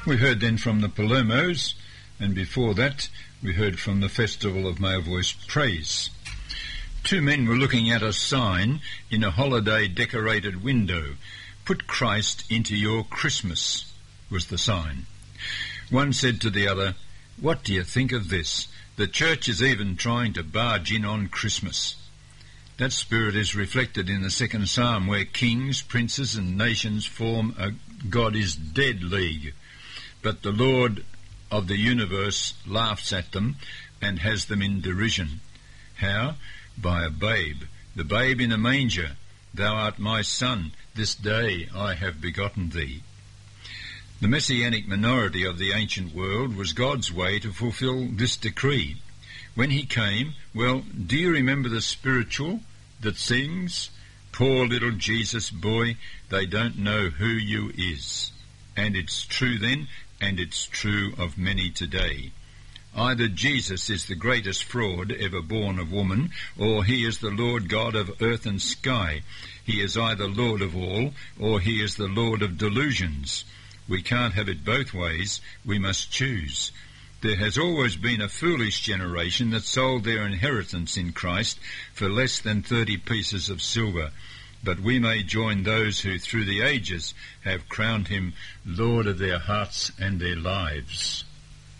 We heard then from the Palomos, and before that we heard from the Festival of Male Voice Praise. Two men were looking at a sign in a holiday-decorated window. "Put Christ into your Christmas," was the sign. One said to the other, "What do you think of this? The church is even trying to barge in on Christmas." That spirit is reflected in the second psalm, where kings, princes and nations form a God is dead league. But the Lord of the universe laughs at them and has them in derision. How? By a babe, the babe in a manger. "Thou art my son, this day I have begotten thee." The messianic minority of the ancient world was God's way to fulfill this decree. When he came, well, do you remember the spiritual that sings, "Poor little Jesus boy, they don't know who you is"? And it's true then, and it's true of many today. Either Jesus is the greatest fraud ever born of woman, or he is the Lord God of earth and sky. He is either Lord of all, or he is the Lord of delusions. We can't have it both ways. We must choose. There has always been a foolish generation that sold their inheritance in Christ for less than 30 pieces of silver. But we may join those who through the ages have crowned him Lord of their hearts and their lives.